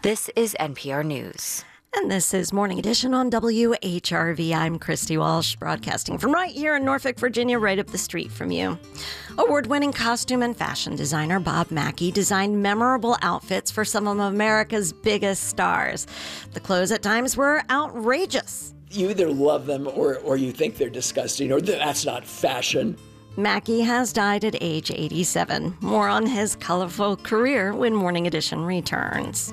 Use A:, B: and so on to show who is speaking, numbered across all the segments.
A: This is NPR News.
B: And this is Morning Edition on WHRV. I'm Christy Walsh, broadcasting from right here in Norfolk, Virginia, right up the street from you. Award-winning costume and fashion designer Bob Mackie designed memorable outfits for some of America's biggest stars. The clothes at times were outrageous.
C: You either love them or you think they're disgusting, or that's not fashion.
B: Mackie has died at age 87. More on his colorful career when Morning Edition returns.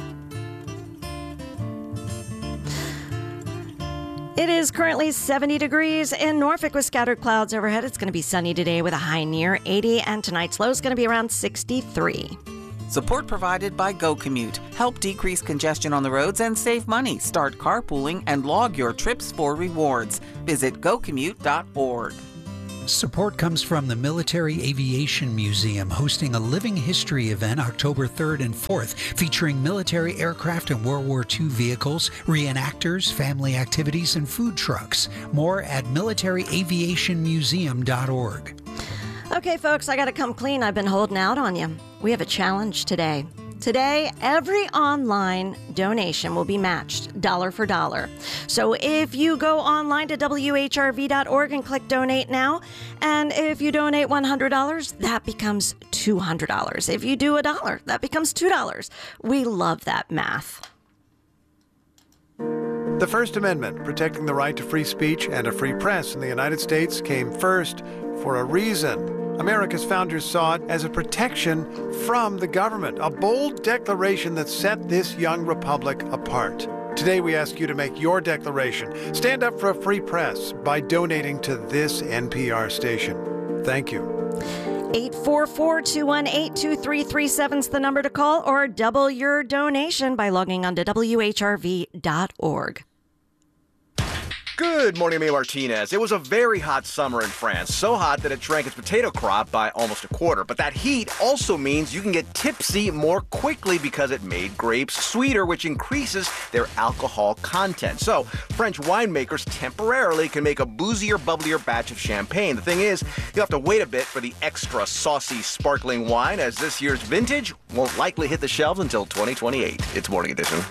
B: It is currently 70 degrees in Norfolk with scattered clouds overhead. It's going to be sunny today with a high near 80, and tonight's low is going to be around 63.
D: Support provided by GoCommute. Help decrease congestion on the roads and save money. Start carpooling and log your trips for rewards. Visit gocommute.org.
E: Support comes from the Military Aviation Museum, hosting a Living History event October 3rd and 4th, featuring military aircraft and World War II vehicles, reenactors, family activities, and food trucks. More at militaryaviationmuseum.org.
B: Okay, folks, I got to come clean. I've been holding out on you. We have a challenge today. Today, every online donation will be matched dollar for dollar. So if you go online to WHRV.org and click Donate Now, and if you donate $100, that becomes $200. If you do $1, that becomes $2. We love that math.
F: The First Amendment, protecting the right to free speech and a free press in the United States, came first for a reason. America's founders saw it as a protection from the government, a bold declaration that set this young republic apart. Today we ask you to make your declaration. Stand up for a free press by donating to this NPR station. Thank you.
B: 844-218-2337 is the number to call, or double your donation by logging on to WHRV.org.
G: Good morning, May Martinez. It was a very hot summer in France, so hot that it shrank its potato crop by almost a quarter. But that heat also means you can get tipsy more quickly because it made grapes sweeter, which increases their alcohol content. So French winemakers temporarily can make a boozier, bubblier batch of champagne. The thing is, you'll have to wait a bit for the extra saucy, sparkling wine, as this year's vintage won't likely hit the shelves until 2028. It's Morning Edition.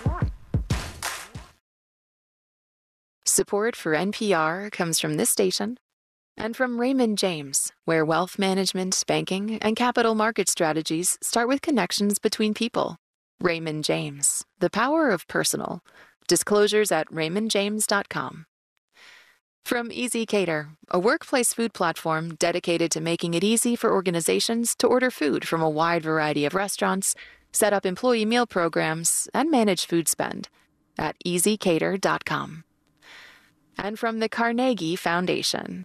H: Support for NPR comes from this station and from Raymond James, where wealth management, banking, and capital market strategies start with connections between people. Raymond James, the power of personal. Disclosures at raymondjames.com. From Easy Cater, a workplace food platform dedicated to making it easy for organizations to order food from a wide variety of restaurants, set up employee meal programs, and manage food spend at easycater.com. And from the Carnegie Foundation.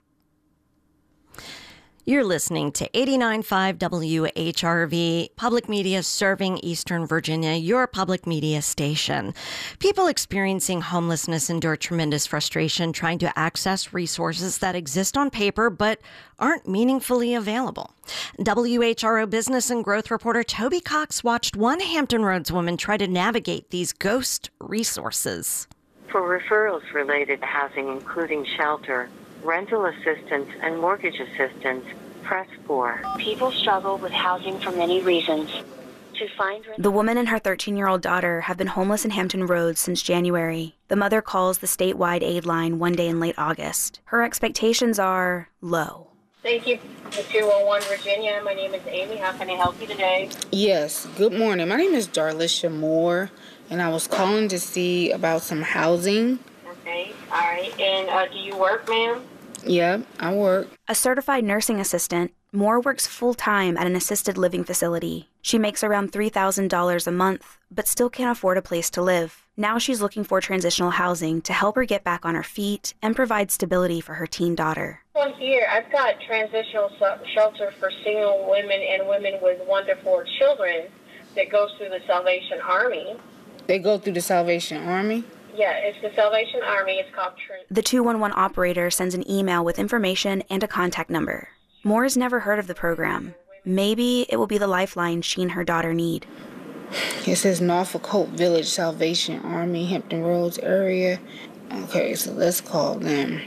B: You're listening to 89.5 WHRV, public media serving Eastern Virginia, your public media station. People experiencing homelessness endure tremendous frustration trying to access resources that exist on paper but aren't meaningfully available. WHRO business and growth reporter Toby Cox watched one Hampton Roads woman try to navigate these ghost resources.
I: For referrals related to housing, including shelter, rental assistance, and mortgage assistance, press 4. People struggle with housing for many reasons.
J: The woman and her 13-year-old daughter have been homeless in Hampton Roads since January. The mother calls the statewide aid line one day in late August. Her expectations are low.
K: Thank you for 201 Virginia. My name is Amy. How can I help you today?
L: Yes, good morning. My name is Darlisha Moore, and I was calling to see about some housing.
K: Okay, all right. And do you work, ma'am?
L: Yeah, I work.
J: A certified nursing assistant, Moore works full-time at an assisted living facility. She makes around $3,000 a month, but still can't afford a place to live. Now she's looking for transitional housing to help her get back on her feet and provide stability for her teen daughter.
K: Well, here, I've got transitional shelter for single women and women with 1 to 4 children that goes through the Salvation Army.
L: They go through the Salvation Army?
K: Yeah, it's the Salvation Army. It's called
J: The 211 operator sends an email with information and a contact number. Moore has never heard of the program. Maybe it will be the lifeline she and her daughter need.
L: It says Norfolk Hope Village Salvation Army, Hampton Roads area. Okay, so let's call them.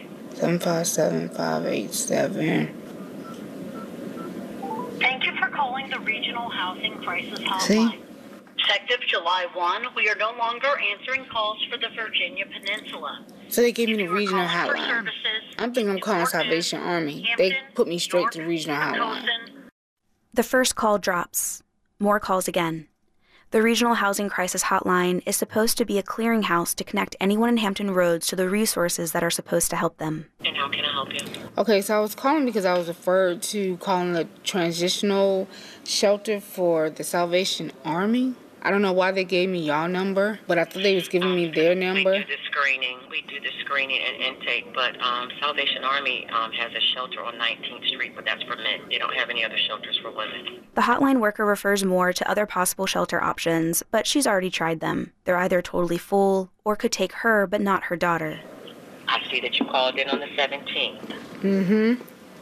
L: 757-587.
M: Thank you for calling the Regional Housing Crisis Hotline.
L: See?
M: Effective July 1, we are no longer answering calls for the Virginia Peninsula.
L: So they gave me the regional hotline. I'm thinking I'm calling Salvation Army. They put me straight to the regional hotline.
J: The first call drops. More calls again. The Regional Housing Crisis Hotline is supposed to be a clearinghouse to connect anyone in Hampton Roads to the resources that are supposed to help them.
M: And how can I help you?
L: Okay, so I was calling because I was referred to calling a transitional shelter for the Salvation Army. I don't know why they gave me y'all number, but I thought they was giving me their number.
M: We do the screening and intake, but Salvation Army has a shelter on 19th Street, but that's for men. They don't have any other shelters for women.
J: The hotline worker refers Moore to other possible shelter options, but she's already tried them. They're either totally full or could take her but not her daughter.
M: I see that you called in on the 17th.
L: Mm-hmm.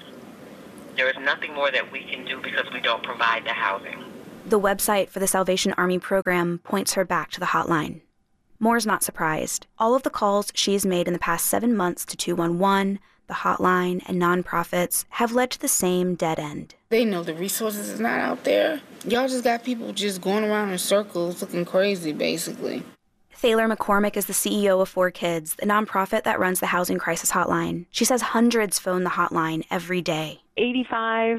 M: There is nothing more that we can do because we don't provide the housing.
J: The website for the Salvation Army program points her back to the hotline. Moore's not surprised. All of the calls she's made in the past 7 months to 211, the hotline, and nonprofits have led to the same dead end.
L: They know the resources is not out there. Y'all just got people just going around in circles looking crazy, basically.
J: Thaler McCormick is the CEO of 4Kids, the nonprofit that runs the Housing Crisis Hotline. She says hundreds phone the hotline every day.
N: 85%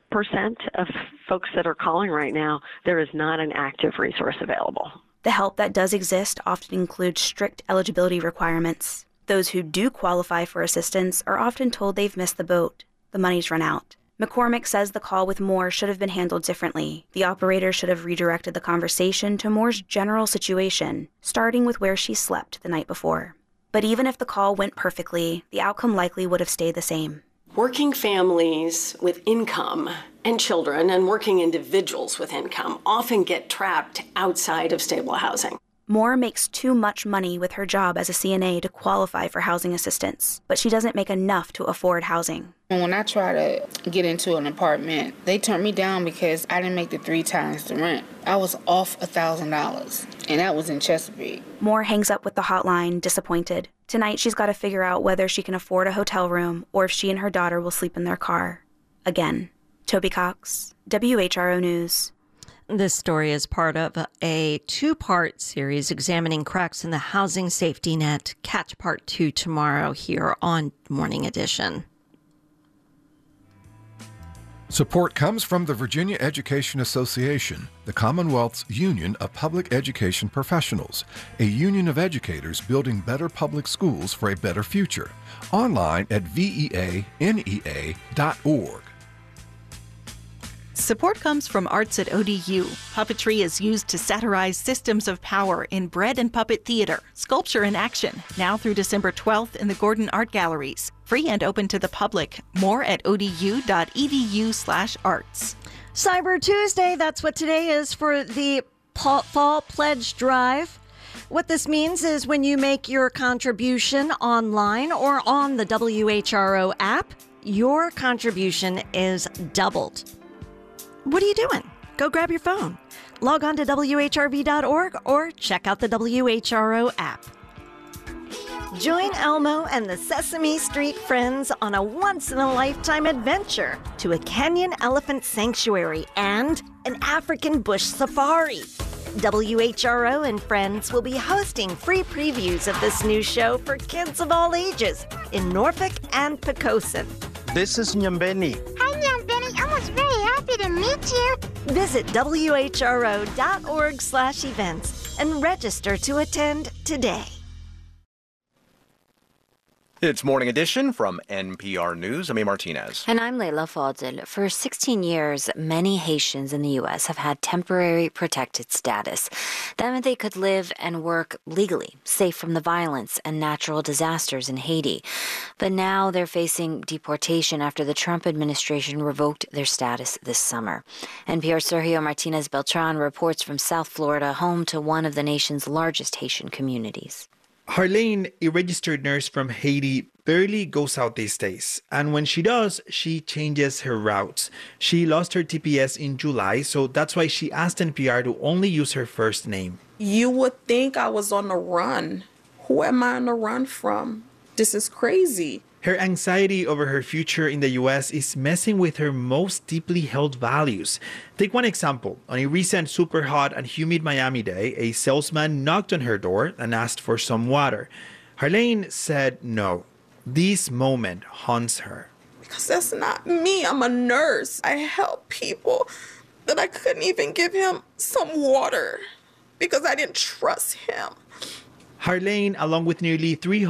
N: of folks that are calling right now, there is not an active resource available.
J: The help that does exist often includes strict eligibility requirements. Those who do qualify for assistance are often told they've missed the boat. The money's run out. McCormick says the call with Moore should have been handled differently. The operator should have redirected the conversation to Moore's general situation, starting with where she slept the night before. But even if the call went perfectly, the outcome likely would have stayed the same.
O: Working families with income and children and working individuals with income often get trapped outside of stable housing.
J: Moore makes too much money with her job as a CNA to qualify for housing assistance, but she doesn't make enough to afford housing.
L: When I try to get into an apartment, they turned me down because I didn't make the 3 times the rent. I was off $1,000, and that was in Chesapeake.
J: Moore hangs up with the hotline, disappointed. Tonight she's got to figure out whether she can afford a hotel room or if she and her daughter will sleep in their car. Again. Toby Cox, WHRO News.
B: This story is part of a 2-part series examining cracks in the housing safety net. Catch part 2 tomorrow here on Morning Edition.
P: Support comes from the Virginia Education Association, the Commonwealth's Union of Public Education Professionals, a union of educators building better public schools for a better future. Online at veanea.org.
Q: Support comes from Arts at ODU. Puppetry is used to satirize systems of power in Bread and Puppet Theater, Sculpture in Action, now through December 12th in the Gordon Art Galleries. Free and open to the public. More at odu.edu/arts.
B: Cyber Tuesday, that's what today is for the Fall Pledge Drive. What this means is when you make your contribution online or on the WHRO app, your contribution is doubled. What are you doing? Go grab your phone. Log on to WHRV.org or check out the WHRO app. Join Elmo and the Sesame Street Friends on a once-in-a-lifetime adventure to a Kenyan elephant sanctuary and an African bush safari. WHRO and Friends will be hosting free previews of this new show for kids of all ages in Norfolk and Poquoson.
R: This is Nyambeni.
S: Hi, Nyambeni. I was very happy to meet you.
B: Visit WHRO.org/events and register to attend today.
G: It's Morning Edition from NPR News. I'm A. Martinez.
A: And I'm Leila Fadel. For 16 years, many Haitians in the U.S. have had temporary protected status. That meant they could live and work legally, safe from the violence and natural disasters in Haiti. But now they're facing deportation after the Trump administration revoked their status this summer. NPR's Sergio Martinez Beltran reports from South Florida, home to one of the nation's largest Haitian communities.
T: Harlene, a registered nurse from Haiti, barely goes out these days. And when she does, she changes her routes. She lost her TPS in July, so that's why she asked NPR to only use her first name.
U: You would think I was on the run. Who am I on the run from? This is crazy.
T: Her anxiety over her future in the U.S. is messing with her most deeply held values. Take one example. On a recent super hot and humid Miami day, a salesman knocked on her door and asked for some water. Harlene said no. This moment haunts her.
U: Because that's not me. I'm a nurse. I help people, but I couldn't even give him some water because I didn't trust him.
T: Harlene, along with nearly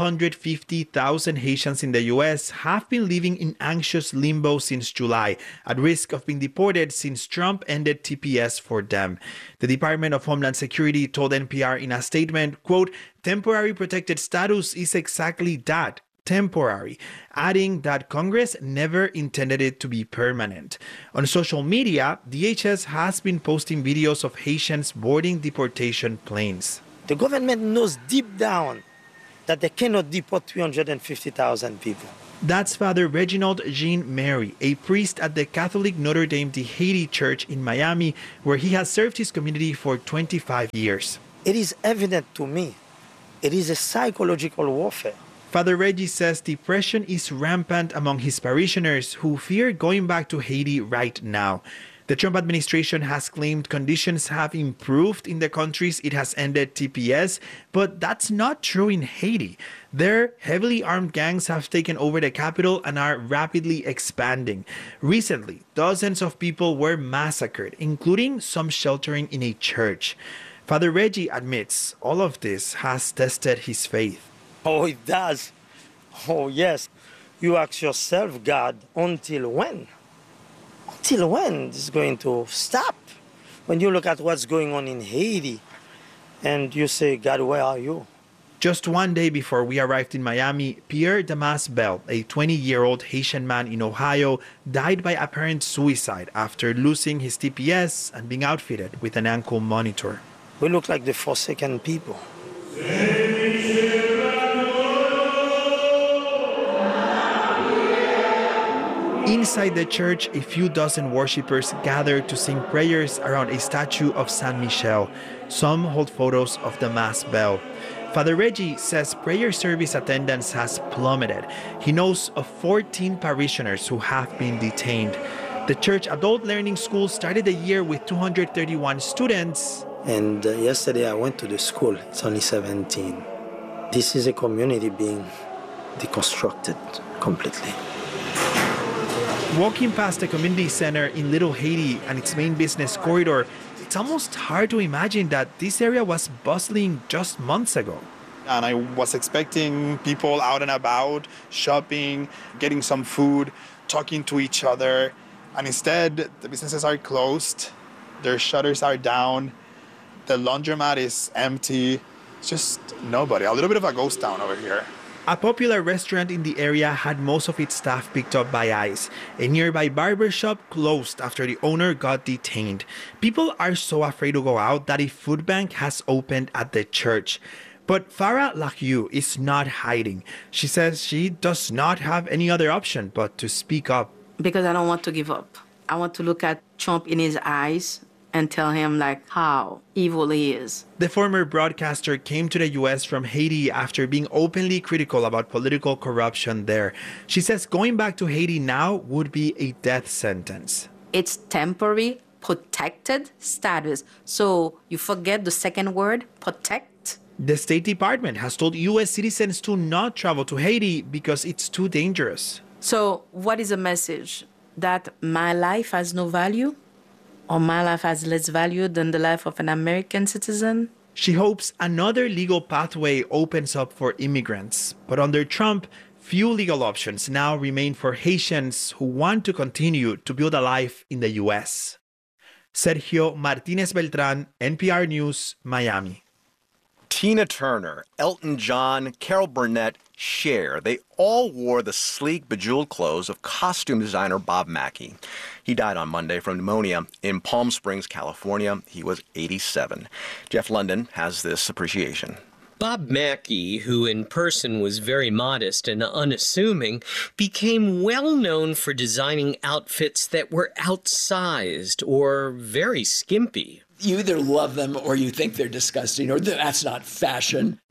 T: 350,000 Haitians in the U.S., have been living in anxious limbo since July, at risk of being deported since Trump ended TPS for them. The Department of Homeland Security told NPR in a statement, quote, "Temporary protected status is exactly that, temporary," adding that Congress never intended it to be permanent. On social media, DHS has been posting videos of Haitians boarding deportation planes.
R: The government knows deep down that they cannot deport 350,000 people.
T: That's Father Reginald Jean Mary, a priest at the Catholic Notre Dame de Haiti Church in Miami, where he has served his community for 25 years.
R: It is evident to me. It is a psychological warfare.
T: Father Reggie says depression is rampant among his parishioners who fear going back to Haiti right now. The Trump administration has claimed conditions have improved in the countries it has ended TPS, but that's not true in Haiti. There, heavily armed gangs have taken over the capital and are rapidly expanding. Recently, dozens of people were massacred, including some sheltering in a church. Father Reggie admits all of this has tested his faith.
R: Oh, it does. Oh, yes. You ask yourself, God, until when? Until when is going to stop? When you look at what's going on in Haiti and you say, God, where are you?
T: Just one day before we arrived in Miami, Pierre Damas Bell, a 20-year-old Haitian man in Ohio, died by apparent suicide after losing his TPS and being outfitted with an ankle monitor.
R: We look like the forsaken people.
T: Inside the church, a few dozen worshippers gather to sing prayers around a statue of Saint Michel. Some hold photos of the Mass bell. Father Reggie says prayer service attendance has plummeted. He knows of 14 parishioners who have been detained. The church adult learning school started the year with 231 students.
R: And yesterday I went to the school. It's only 17. This is a community being deconstructed completely.
T: Walking past the community center in Little Haiti and its main business corridor, it's almost hard to imagine that this area was bustling just months ago.
V: And I was expecting people out and about, shopping, getting some food, talking to each other. And instead, the businesses are closed, their shutters are down, the laundromat is empty. It's just nobody. A little bit of a ghost town over here.
T: A popular restaurant in the area had most of its staff picked up by ICE. A nearby barber shop closed after the owner got detained. People are so afraid to go out that a food bank has opened at the church. But Farah Lahiou is not hiding. She says she does not have any other option but to speak up.
W: Because I don't want to give up. I want to look at Trump in his eyes and tell him how evil he is.
T: The former broadcaster came to the U.S. from Haiti after being openly critical about political corruption there. She says going back to Haiti now would be a death sentence.
W: It's temporary protected status. So you forget the second word, protect.
T: The State Department has told U.S. citizens to not travel to Haiti because it's too dangerous.
W: So what is the message? That my life has no value? Or my life has less value than the life of an American citizen?
T: She hopes another legal pathway opens up for immigrants. But under Trump, few legal options now remain for Haitians who want to continue to build a life in the U.S. Sergio Martinez Beltran, NPR News, Miami.
G: Tina Turner, Elton John, Carol Burnett, Cher, they all wore the sleek, bejeweled clothes of costume designer Bob Mackie. He died on Monday from pneumonia in Palm Springs, California. He was 87. Jeff London has this appreciation.
X: Bob Mackie, who in person was very modest and unassuming, became well known for designing outfits that were outsized or very skimpy.
C: You either love them or you think they're disgusting or that's not fashion.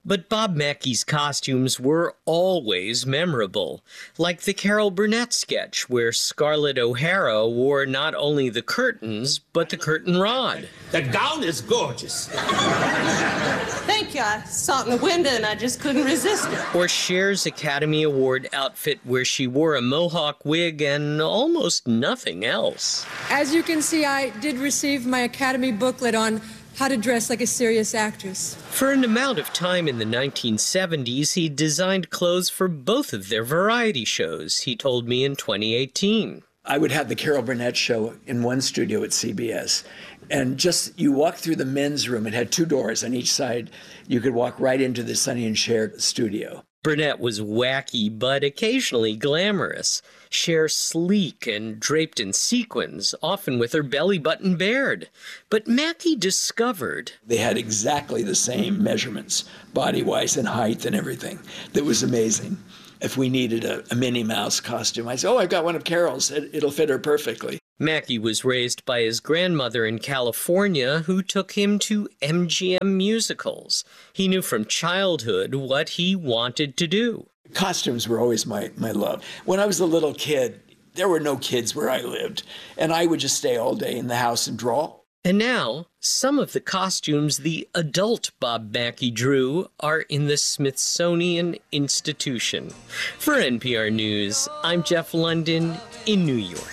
X: But Bob Mackey's costumes were always memorable, like the Carol Burnett sketch where Scarlett O'Hara wore not only the curtains, but the curtain rod.
D: The gown is gorgeous.
E: Thank you. I saw it in the window and I just couldn't resist it.
X: Or Cher's Academy Award outfit where she wore a mohawk wig and almost nothing else.
F: As you can see, I did receive my Academy booklet on how to dress like a serious actress.
X: For an amount of time in the 1970s, he designed clothes for both of their variety shows, he told me in 2018.
C: I would have the Carol Burnett show in one studio at CBS. And just, you walk through the men's room. It had 2 doors on each side. You could walk right into the Sonny and Cher studio.
X: Burnett was wacky, but occasionally glamorous. Cher sleek and draped in sequins, often with her belly button bared. But Mackey discovered
C: they had exactly the same measurements, body-wise and height and everything. That was amazing. If we needed a Minnie Mouse costume, I said, I've got one of Carol's. It'll fit her perfectly.
X: Mackey was raised by his grandmother in California, who took him to MGM musicals. He knew from childhood what he wanted to do.
C: Costumes were always my love. When I was a little kid, there were no kids where I lived, and I would just stay all day in the house and draw.
X: And now, some of the costumes the adult Bob Mackey drew are in the Smithsonian Institution. For NPR News, I'm Jeff London in New York.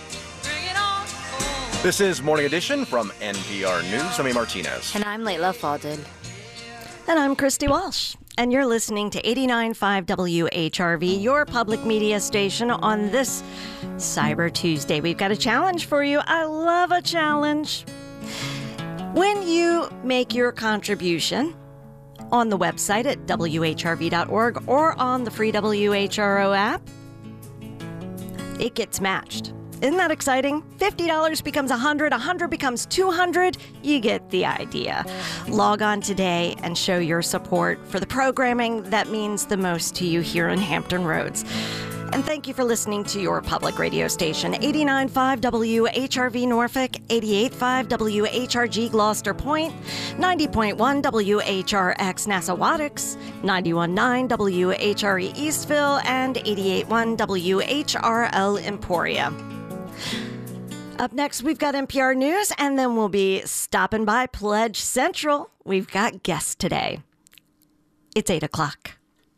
G: This is Morning Edition from NPR News. I'm Martinez.
A: And I'm Layla Faldin.
B: And I'm Christy Walsh. And you're listening to 89.5 WHRV, your public media station, on this Cyber Tuesday. We've got a challenge for you. I love a challenge. When you make your contribution on the website at WHRV.org or on the free WHRO app, it gets matched. Isn't that exciting? $50 becomes $100, $100 becomes $200. You get the idea. Log on today and show your support for the programming that means the most to you here in Hampton Roads. And thank you for listening to your public radio station, 89.5 WHRV Norfolk, 88.5 WHRG Gloucester Point, 90.1 WHRX Nassawadox, 91.9 WHRE Eastville, and 88.1 WHRL Emporia. Up next, we've got NPR News, and then we'll be stopping by Pledge Central. We've got guests today. It's 8 o'clock.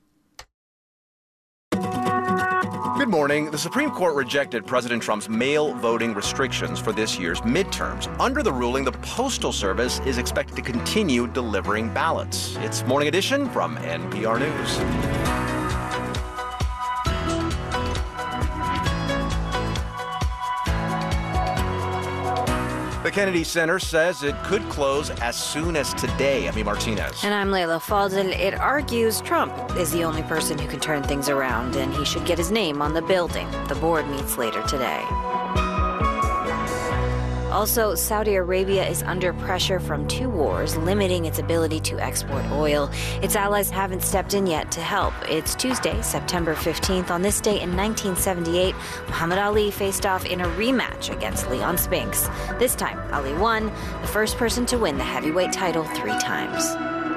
G: Good morning. The Supreme Court rejected President Trump's mail voting restrictions for this year's midterms. Under the ruling, the Postal Service is expected to continue delivering ballots. It's Morning Edition from NPR News. The Kennedy Center says it could close as soon as today. Amy Martinez.
A: And I'm Layla Faldin. It argues Trump is the only person who can turn things around, and he should get his name on the building. The board meets later today. Also, Saudi Arabia is under pressure from 2 wars, limiting its ability to export oil. Its allies haven't stepped in yet to help. It's Tuesday, September 15th. On this day in 1978, Muhammad Ali faced off in a rematch against Leon Spinks. This time, Ali won, the first person to win the heavyweight title 3 times.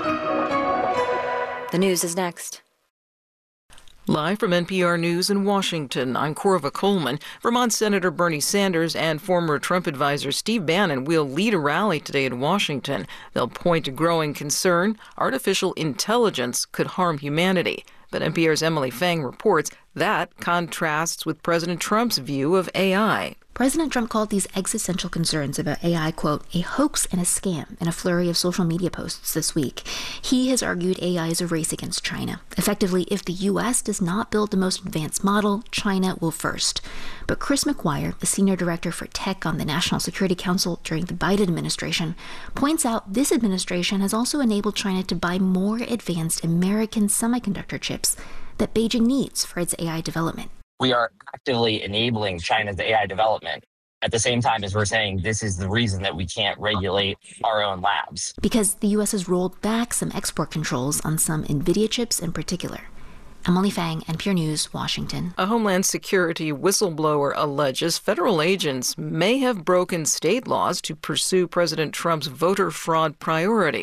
A: The news is next.
H: Live from NPR News in Washington, I'm Corva Coleman. Vermont Senator Bernie Sanders and former Trump advisor Steve Bannon will lead a rally today in Washington. They'll point to growing concern artificial intelligence could harm humanity. But NPR's Emily Fang reports that contrasts with President Trump's view of AI.
Y: President Trump called these existential concerns about AI, quote, a hoax and a scam in a flurry of social media posts this week. He has argued AI is a race against China. Effectively, if the U.S. does not build the most advanced model, China will first. But Chris McGuire, the senior director for tech on the National Security Council during the Biden administration, points out this administration has also enabled China to buy more advanced American semiconductor chips that Beijing needs for its AI development.
Z: We are actively enabling China's AI development at the same time as we're saying this is the reason that we can't regulate our own labs.
Y: Because the U.S. has rolled back some export controls on some NVIDIA chips in particular. Emily Fang, NPR News, Washington.
H: A Homeland Security whistleblower alleges federal agents may have broken state laws to pursue President Trump's voter fraud priorities.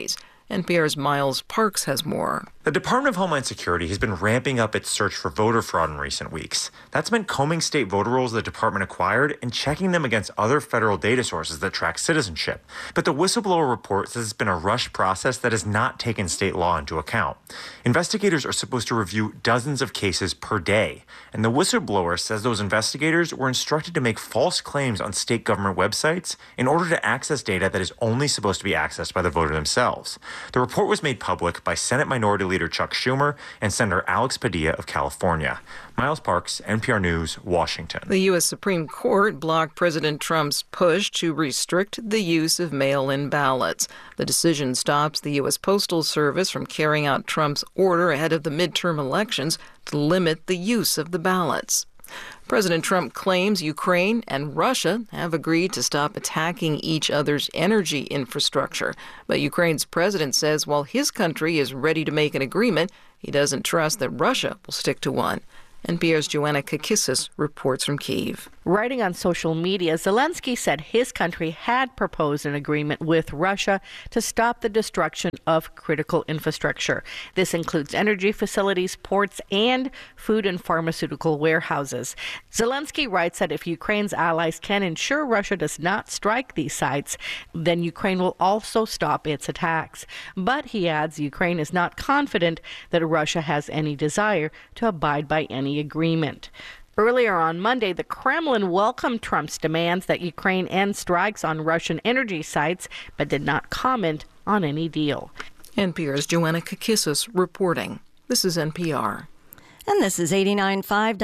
H: NPR's Miles Parks has more.
I: The Department of Homeland Security has been ramping up its search for voter fraud in recent weeks. That's meant combing state voter rolls the department acquired and checking them against other federal data sources that track citizenship. But the whistleblower report says it's been a rushed process that has not taken state law into account. Investigators are supposed to review dozens of cases per day, and the whistleblower says those investigators were instructed to make false claims on state government websites in order to access data that is only supposed to be accessed by the voter themselves. The report was made public by Senate Minority Leader Chuck Schumer and Senator Alex Padilla of California. Miles Parks, NPR News, Washington.
H: The U.S. Supreme Court blocked President Trump's push to restrict the use of mail-in ballots. The decision stops the U.S. Postal Service from carrying out Trump's order ahead of the midterm elections to limit the use of the ballots. President Trump claims Ukraine and Russia have agreed to stop attacking each other's energy infrastructure. But Ukraine's president says while his country is ready to make an agreement, he doesn't trust that Russia will stick to one. NPR's Joanna Kakissis reports from Kyiv.
K: Writing on social media, Zelensky said his country had proposed an agreement with Russia to stop the destruction of critical infrastructure. This includes energy facilities, ports, and food and pharmaceutical warehouses. Zelensky writes that if Ukraine's allies can ensure Russia does not strike these sites, then Ukraine will also stop its attacks. But he adds Ukraine is not confident that Russia has any desire to abide by any agreement. Earlier on Monday, the Kremlin welcomed Trump's demands that Ukraine end strikes on Russian energy sites, but did not comment on any deal.
H: NPR's Joanna Kakissis reporting. This is NPR.
B: And this is 89.5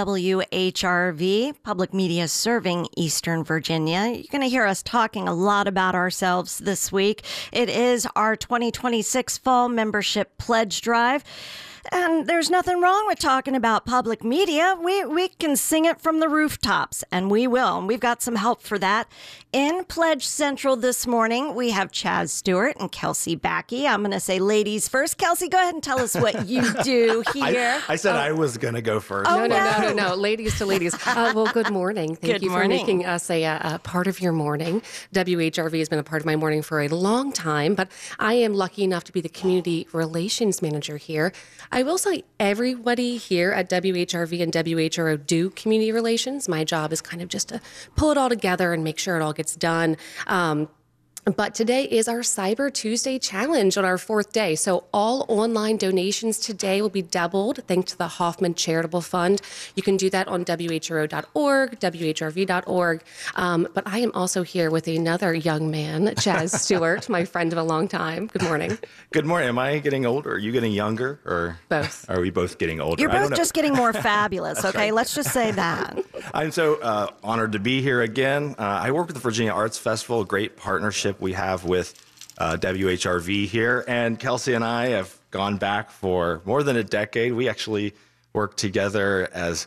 B: WHRV, public media serving Eastern Virginia. You're going to hear us talking a lot about ourselves this week. It is our 2026 Fall Membership Pledge Drive. And there's nothing wrong with talking about public media. We can sing it from the rooftops, and we will. And we've got some help for that. In Pledge Central this morning, we have Chaz Stewart and Kelsey Backey. I'm going to say ladies first. Kelsey, go ahead and tell us what you do here.
L: I said I was going to go first.
M: No. Ladies to ladies. Well, good morning. Thank you for making us a part of your morning. WHRV has been a part of my morning for a long time, but I am lucky enough to be the community relations manager here. I will say everybody here at WHRV and WHRO do community relations. My job is kind of just to pull it all together and make sure it all gets done. But today is our Cyber Tuesday challenge on our fourth day. So all online donations today will be doubled thanks to the Hoffman Charitable Fund. You can do that on WHRO.org, WHRV.org. But I am also here with another young man, Chaz Stewart, my friend of a long time. Good morning.
L: Good morning. Am I getting older? Are you getting younger? Or
M: both?
L: Are we both getting older?
B: You're both just getting more fabulous, okay? Right. Let's just say that.
L: I'm so honored to be here again. I work with the Virginia Arts Festival, a great partnership we have with WHRV here. And Kelsey and I have gone back for more than a decade. We actually worked together as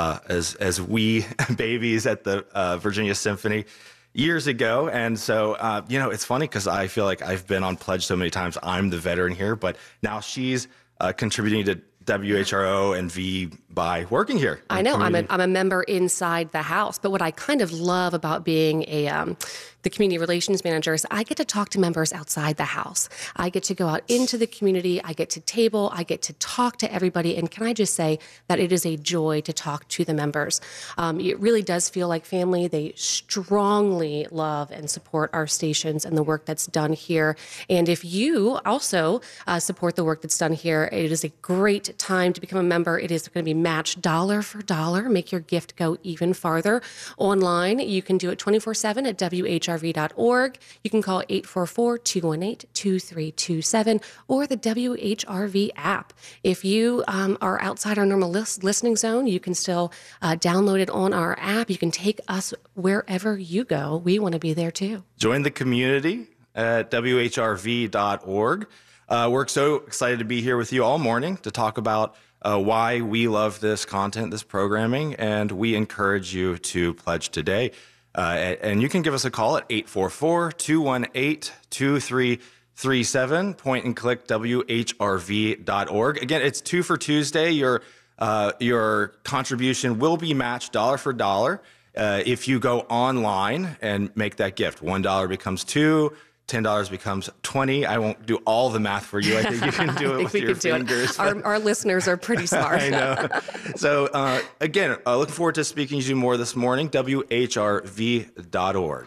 L: wee babies at the Virginia Symphony years ago. And so, it's funny because I feel like I've been on Pledge so many times. I'm the veteran here, but now she's contributing to WHRO and V by working here.
M: I know. I'm a member inside the house. But what I kind of love about being the community relations manager is I get to talk to members outside the house. I get to go out into the community. I get to table. I get to talk to everybody. And can I just say that it is a joy to talk to the members. It really does feel like family. They strongly love and support our stations and the work that's done here. And if you also support the work that's done here, it is a great time to become a member. It is going to be matched dollar for dollar. Make your gift go even farther. Online, you can do it 24/7 at WHRV.org. You can call 844-218-2327 or the WHRV app. If you are outside our normal listening zone, you can still download it on our app. You can take us wherever you go. We want to be there too.
L: Join the community at WHRV.org. We're so excited to be here with you all morning to talk about why we love this content, this programming, and we encourage you to pledge today. And you can give us a call at 844-218-2337. Point and click WHRV.org. Again, it's 2 for Tuesday. Your contribution will be matched dollar for dollar if you go online and make that gift. $1 becomes $2. $10 becomes $20. I won't do all the math for you. I think you can do it with your fingers.
M: Our listeners are pretty smart.
L: I know. So again, looking forward to speaking to you more this morning. WHRV.org.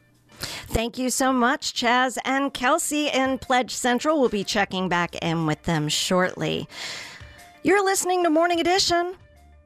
B: Thank you so much, Chaz and Kelsey in Pledge Central. We'll be checking back in with them shortly. You're listening to Morning Edition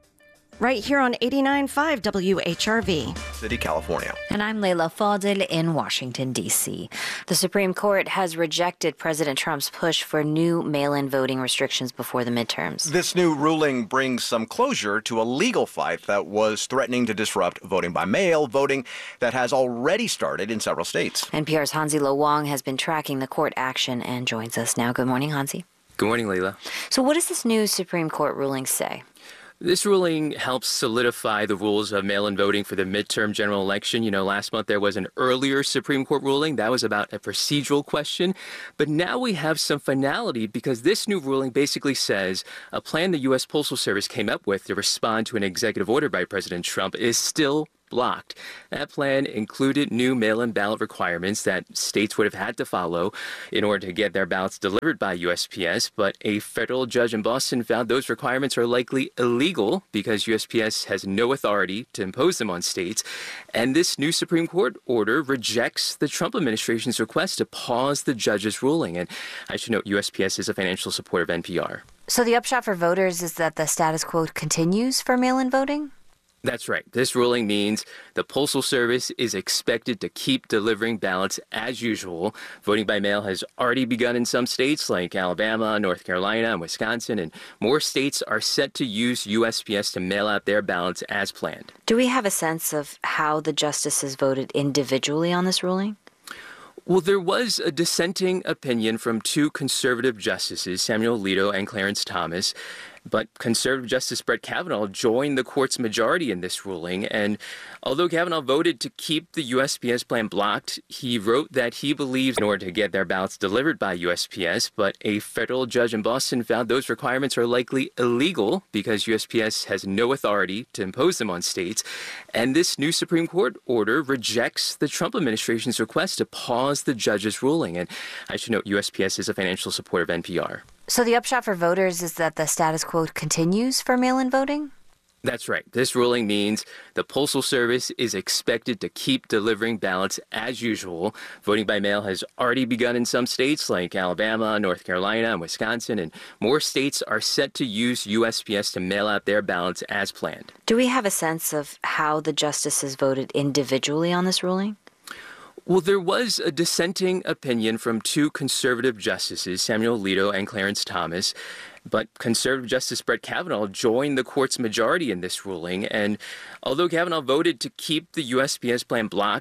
B: right here on 89.5 WHRV.
G: City, California.
A: And I'm Leila Fadel in Washington, D.C. The Supreme Court has rejected President Trump's push for new mail-in voting restrictions before the midterms.
G: This new ruling brings some closure to a legal fight that was threatening to disrupt voting by mail, voting that has already started in several states.
A: NPR's Hansi Lo Wang has been tracking the court action and joins us now. Good morning, Hansi.
J: Good morning, Leila.
A: So what does this new Supreme Court ruling say?
J: This ruling helps solidify the rules of mail-in voting for the midterm general election. You know, last month there was an earlier Supreme Court ruling that was about a procedural question. But now we have some finality because this new ruling basically says a plan the U.S. Postal Service came up with to respond to an executive order by President Trump is still blocked. That plan included new mail-in ballot requirements that states would have had to follow in order to get their ballots delivered by USPS, but a federal judge in Boston found those requirements are likely illegal because USPS has no authority to impose them on states. And this new Supreme Court order rejects the Trump administration's request to pause the judge's ruling. And I should note USPS is a financial supporter of NPR.
A: So the upshot for voters is that the status quo continues for mail-in voting?
J: That's right. This ruling means the Postal Service is expected to keep delivering ballots as usual. Voting by mail has already begun in some states like Alabama, North Carolina, and Wisconsin, and more states are set to use USPS to mail out their ballots as planned.
A: Do we have a sense of how the justices voted individually on this ruling?
J: Well, there was a dissenting opinion from two conservative justices, Samuel Alito and Clarence Thomas. But conservative Justice Brett Kavanaugh joined the court's majority in this ruling. And although Kavanaugh voted to keep the USPS plan blocked, he wrote that he believes in order to get their ballots delivered by USPS, but a federal judge in Boston found those requirements are likely illegal because USPS has no authority to impose them on states. And this new Supreme Court order rejects the Trump administration's request to pause the judge's ruling. And I should note USPS is a financial supporter of NPR.
A: So the upshot for voters is that the status quo continues for mail-in voting?
J: That's right. This ruling means the Postal Service is expected to keep delivering ballots as usual. Voting by mail has already begun in some states like Alabama, North Carolina, and Wisconsin, and more states are set to use USPS to mail out their ballots as planned.
A: Do we have a sense of how the justices voted individually on this ruling?
J: Well, there was a dissenting opinion from two conservative justices, Samuel Alito and Clarence Thomas. But conservative Justice Brett Kavanaugh joined the court's majority in this ruling. And although Kavanaugh voted to keep the USPS plan blocked,